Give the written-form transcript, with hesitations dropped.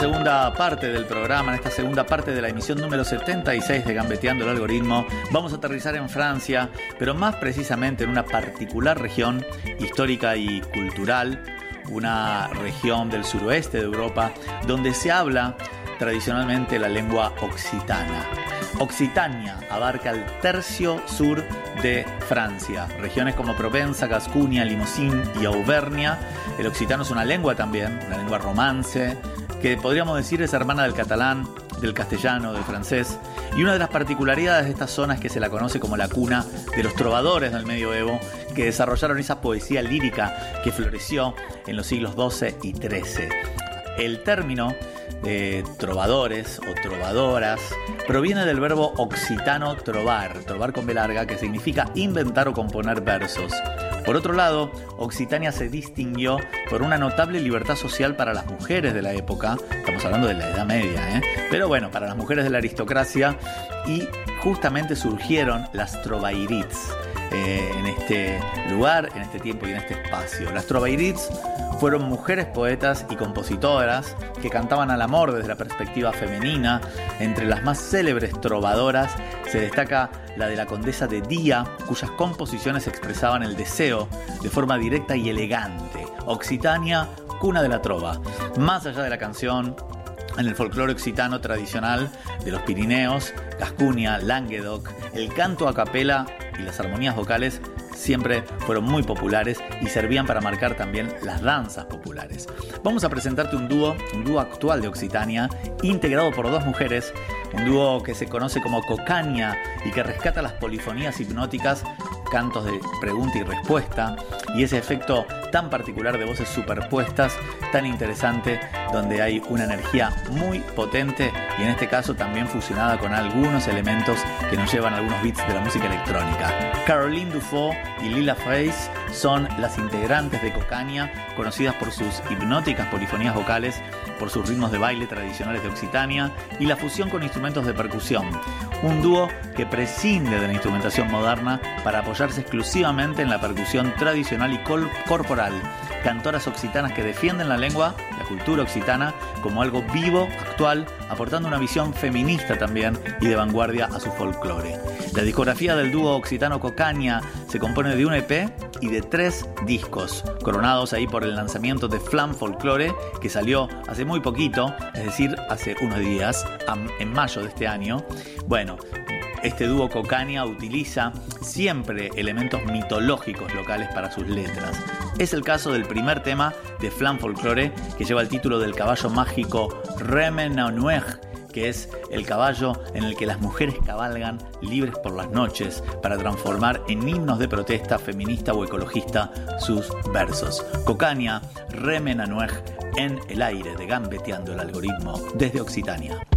segunda parte del programa, en esta segunda parte de la emisión número 76 de Gambeteando el Algoritmo, vamos a aterrizar en Francia, pero más precisamente en una particular región histórica y cultural, una región del suroeste de Europa, donde se habla tradicionalmente la lengua occitana. Occitania abarca el tercio sur de Francia, regiones como Provenza, Gascuña, Limousin y Auvernia. El occitano es una lengua también, una lengua romance, que podríamos decir es hermana del catalán, del castellano, del francés. Y una de las particularidades de esta zona es que se la conoce como la cuna de los trovadores del medioevo, que desarrollaron esa poesía lírica que floreció en los siglos XII y XIII. El término de trovadores o trovadoras proviene del verbo occitano trovar con B larga, que significa inventar o componer versos. Por otro lado, Occitania se distinguió por una notable libertad social para las mujeres de la época. Estamos hablando de la Edad Media, pero bueno, para las mujeres de la aristocracia, y justamente surgieron las trovairits en este lugar, en este tiempo y en este espacio. Las trovairits fueron mujeres poetas y compositoras que cantaban al amor desde la perspectiva femenina. Entre las más célebres trovadoras se destaca la de la condesa de Día, cuyas composiciones expresaban el deseo de forma directa y elegante. Occitania, cuna de la trova. Más allá de la canción, en el folclore occitano tradicional de los Pirineos, Gascuña, Languedoc, el canto a capela y las armonías vocales siempre fueron muy populares y servían para marcar también las danzas populares. Vamos a presentarte un dúo actual de Occitania, integrado por dos mujeres, un dúo que se conoce como Cocania y que rescata las polifonías hipnóticas, cantos de pregunta y respuesta, y ese efecto tan particular de voces superpuestas, tan interesante, donde hay una energía muy potente y en este caso también fusionada con algunos elementos que nos llevan a algunos beats de la música electrónica. Caroline Dufaux y Lila Fraisse son las integrantes de Cocania, conocidas por sus hipnóticas polifonías vocales, por sus ritmos de baile tradicionales de Occitania y la fusión con instrumentos de percusión. Un dúo que prescinde de la instrumentación moderna para apoyarse exclusivamente en la percusión tradicional y corporal. Cantoras occitanas que defienden la lengua, la cultura occitana, como algo vivo, actual, aportando una visión feminista también y de vanguardia a su folclore. La discografía del dúo occitano Cocania se compone de un EP y de 3 discos, coronados ahí por el lanzamiento de Flam Folklore, que salió hace muy poquito, es decir, hace unos días, en mayo de este año. Bueno, este dúo Cocania utiliza siempre elementos mitológicos locales para sus letras. Es el caso del primer tema de Flam Folklore, que lleva el título del caballo mágico Remen-a-Nueg, que es el caballo en el que las mujeres cabalgan libres por las noches para transformar en himnos de protesta feminista o ecologista sus versos. Cocania, Remen-a-Nueg, en el aire de Gambeteando el Algoritmo desde Occitania.